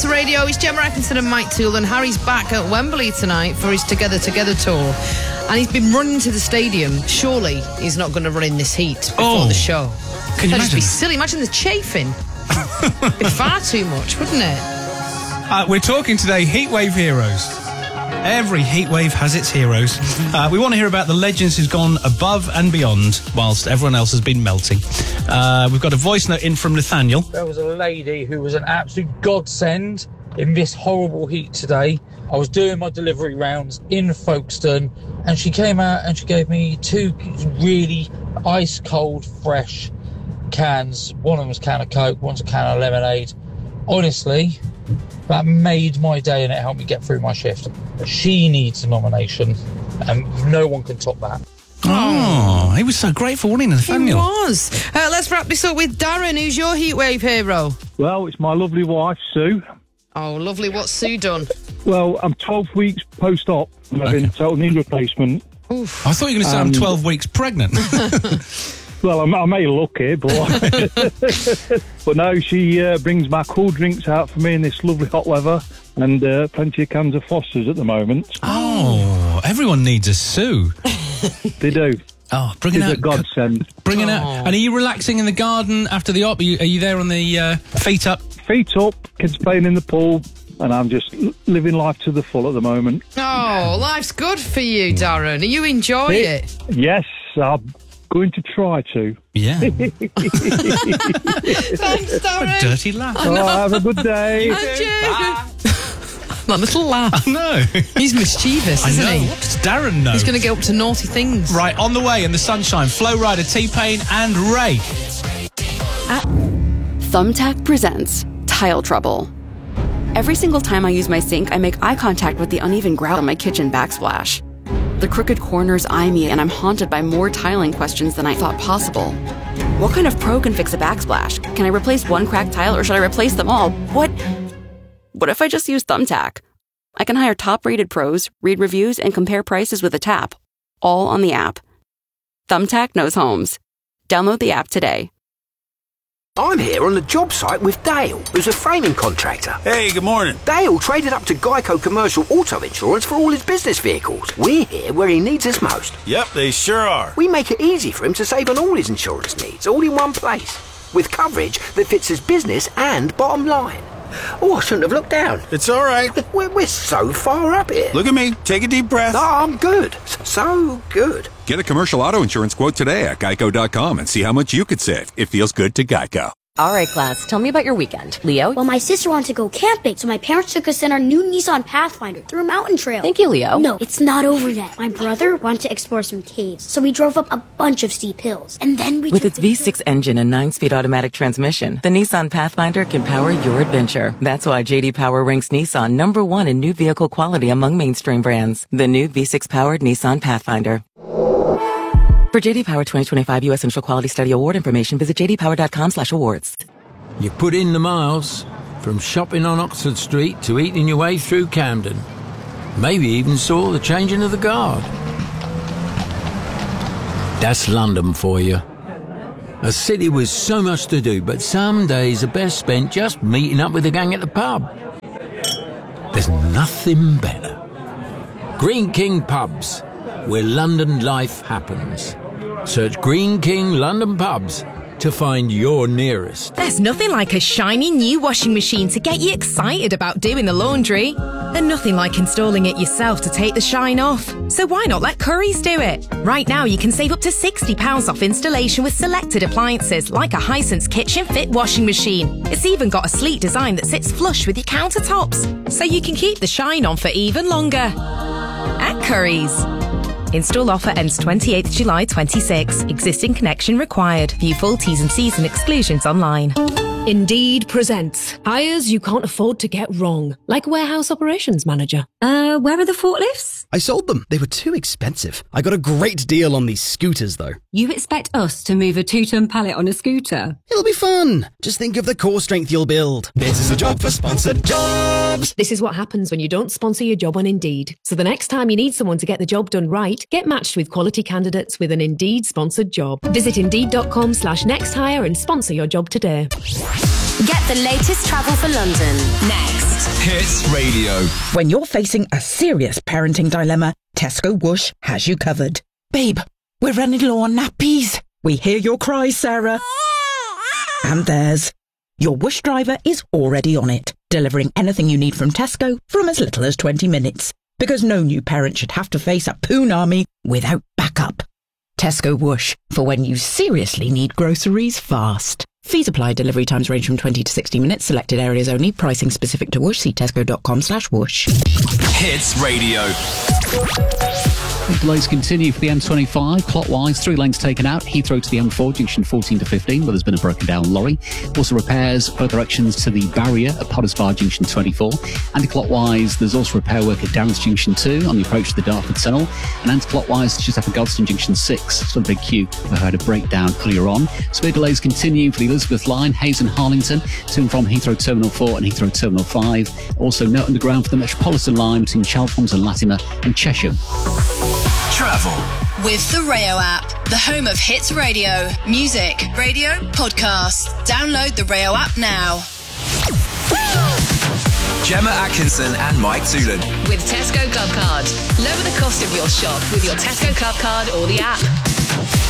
Talks Radio. It's Gemma Atkinson and Mike Toole, and Harry's back at Wembley tonight for his Together Together tour. And he's been running to the stadium. Surely he's not going to run in this heat before the show. Can you imagine? That'd be silly. Imagine the chafing. It'd be far too much, wouldn't it? We're talking today Heatwave heroes. Every heatwave has its heroes. We want to hear about the legends who's gone above and beyond whilst everyone else has been melting. We've got a voice note in from Nathaniel. There was a lady who was an absolute godsend in this horrible heat today. I was doing my delivery rounds in Folkestone, and she came out and she gave me 2 really ice cold, fresh cans. One of them was a can of Coke, one's a can of lemonade. Honestly, that made my day and it helped me get through my shift. She needs a nomination, and no one can top that. Oh, he was so grateful, wasn't he, Nathaniel? He was. Let's wrap this up with Darren, who's your heatwave hero. Well, it's my lovely wife, Sue. Oh, lovely. What's Sue done? Well, I'm 12 weeks post-op. I've been total knee replacement. Oof. I thought you were going to say I'm 12 weeks pregnant. Well, I may look it, but but no, she brings my cool drinks out for me in this lovely hot weather, and plenty of cans of Foster's at the moment. Oh, everyone needs a Sue. They do. Oh, bring it It's out. a godsend. Bring it out. And are you relaxing in the garden after the op? Are you there on the feet up? Feet up, kids playing in the pool, and I'm just living life to the full at the moment. Oh, life's good for you, Darren. You enjoy it? Yes, I'm going to try to. Yeah. Thanks, Darren. A dirty laugh. Have a good day. That little laugh. No. He's mischievous, isn't he? What does Darren know? He's going to get up to naughty things. Right, on the way in the sunshine, Flo Rida, T-Pain and Ray. Thumbtack presents Tile Trouble. Every single time I use my sink, I make eye contact with the uneven grout on my kitchen backsplash. The crooked corners eye me, and I'm haunted by more tiling questions than I thought possible. What kind of pro can fix a backsplash? Can I replace one cracked tile, or should I replace them all? What if I just use Thumbtack? I can hire top-rated pros, read reviews, and compare prices with a tap, all on the app. Thumbtack knows homes. Download the app today. I'm here on the job site with Dale, who's a framing contractor. Hey, good morning. Dale traded up to Geico Commercial Auto Insurance for all his business vehicles. We're here where he needs us most. Yep, they sure are. We make it easy for him to save on all his insurance needs, all in one place, with coverage that fits his business and bottom line. Oh, I shouldn't have looked down. It's all right. We're so far up here. Look at me. Take a deep breath. No, I'm good. So good. Get a commercial auto insurance quote today at geico.com and see how much you could save. It feels good to Geico. All right, class, tell me about your weekend. Leo? Well, my sister wanted to go camping, so my parents took us in our new Nissan Pathfinder through a mountain trail. Thank you, Leo. No, it's not over yet. My brother wanted to explore some caves, so we drove up a bunch of steep hills. And then we With its V6 engine and 9-speed automatic transmission, the Nissan Pathfinder can power your adventure. That's why J.D. Power ranks Nissan #1 in new vehicle quality among mainstream brands. The new V6-powered Nissan Pathfinder. For J.D. Power 2025 U.S. Central Quality Study Award information, visit jdpower.com/awards. You put in the miles, from shopping on Oxford Street to eating your way through Camden. Maybe even saw the changing of the guard. That's London for you. A city with so much to do, but some days are best spent just meeting up with the gang at the pub. There's nothing better. Green King Pubs, where London life happens. Search Green King London Pubs to find your nearest. There's nothing like a shiny new washing machine to get you excited about doing the laundry. And nothing like installing it yourself to take the shine off. So why not let Currys do it? Right now you can save up to £60 off installation with selected appliances like a Hisense Kitchen Fit washing machine. It's even got a sleek design that sits flush with your countertops, so you can keep the shine on for even longer. At Currys. Install offer ends 28th July 26. Existing connection required. View full T's and C's and exclusions online. Indeed presents hires you can't afford to get wrong, like a warehouse operations manager. Where are the forklifts? I sold them. They were too expensive. I got a great deal on these scooters, though. You expect us to move a 2-ton pallet on a scooter? It'll be fun. Just think of the core strength you'll build. This is a job for Sponsored Jobs. This is what happens when you don't sponsor your job on Indeed. So the next time you need someone to get the job done right, get matched with quality candidates with an Indeed sponsored job. Visit Indeed.com/nexthire and sponsor your job today. Get the latest travel for London next. Hits Radio. When you're facing a serious parenting dilemma, Tesco Whoosh has you covered. Babe, we're running low on nappies. We hear your cries, Sarah. And theirs. Your Whoosh driver is already on it, delivering anything you need from Tesco from as little as 20 minutes. Because no new parent should have to face a poon army without backup. Tesco Whoosh, for when you seriously need groceries fast. Fees apply. Delivery times range from 20 to 60 minutes. Selected areas only. Pricing specific to Whoosh. See tesco.com/whoosh. Hits Radio. Delays continue for the M25, clockwise, 3 lanes taken out, Heathrow to the M4, junction 14 to 15, where there's been a broken down lorry. Also repairs both directions to the barrier at Potters Bar, junction 24. Anti-clockwise, there's also repair work at Downs, junction 2, on the approach to the Dartford Tunnel. And anti-clockwise, just after Godstone, junction 6, still a big queue, where I had a breakdown earlier on. Severe delays continue for the Elizabeth line, Hayes and Harlington, to and from Heathrow Terminal 4 and Heathrow Terminal 5. Also no underground for the Metropolitan line between Chalfont and Latimer and Chesham. Travel with the Rayo app, the home of hits radio, music, radio, podcasts. Download the Rayo app now. Gemma Atkinson and Mike Toolan. With Tesco Club Card. Lower the cost of your shop with your Tesco Club Card or the app.